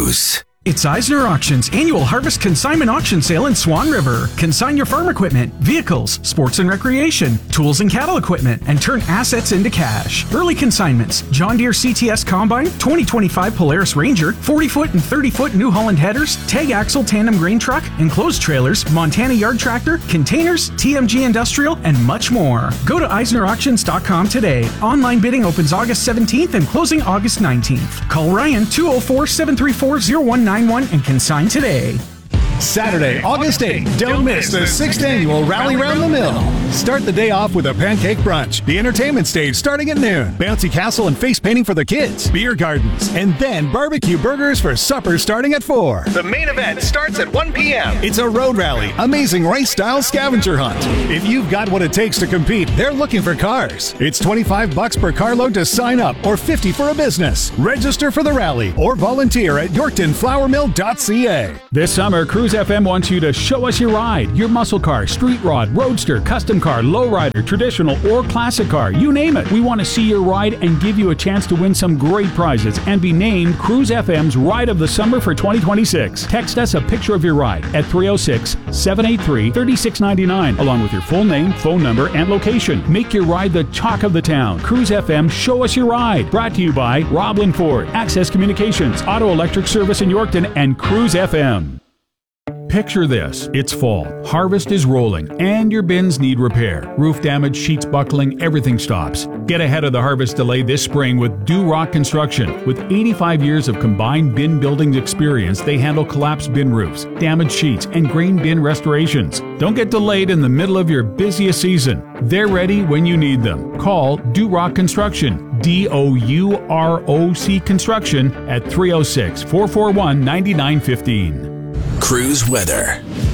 Cruise. It's Eisner Auctions annual Harvest Consignment Auction Sale in Swan River. Consign your farm equipment, vehicles, sports and recreation, tools and cattle equipment, and turn assets into cash. Early consignments: John Deere CTS Combine, 2025 Polaris Ranger, 40-foot and 30-foot New Holland headers, tag axle tandem grain truck, enclosed trailers, Montana yard tractor, containers, TMG Industrial, and much more. Go to EisnerAuctions.com today. Online bidding opens August 17th and closing August 19th. Call Ryan 204-734-0191 and consign today. Saturday, August 8th. Don't miss the 6th annual Rally Round the Mill. Start the day off with a pancake brunch, the entertainment stage starting at noon, bouncy castle and face painting for the kids, beer gardens, and then barbecue burgers for supper starting at 4. The main event starts at 1 p.m. It's a road rally, amazing race-style scavenger hunt. If you've got what it takes to compete, they're looking for cars. It's $25 per carload to sign up or $50 for a business. Register for the rally or volunteer at YorktonFlourmill.ca. This summer, Cruise FM wants you to show us your ride. Your muscle car, street rod, roadster, custom car, lowrider, traditional, or classic car. You name it. We want to see your ride and give you a chance to win some great prizes and be named Cruise FM's Ride of the Summer for 2026. Text us a picture of your ride at 306-783-3699 along with your full name, phone number, and location. Make your ride the talk of the town. Cruise FM, show us your ride. Brought to you by Roblin Ford, Access Communications, Auto Electric Service in Yorkton, and Cruise FM. Picture this. It's fall. Harvest is rolling, and your bins need repair. Roof damage, sheets buckling, everything stops. Get ahead of the harvest delay this spring with Do-Rock Construction. With 85 years of combined bin building experience, they handle collapsed bin roofs, damaged sheets, and grain bin restorations. Don't get delayed in the middle of your busiest season. They're ready when you need them. Call Do-Rock Construction, D-O-U-R-O-C Construction at 306-441-9915. Cruise weather.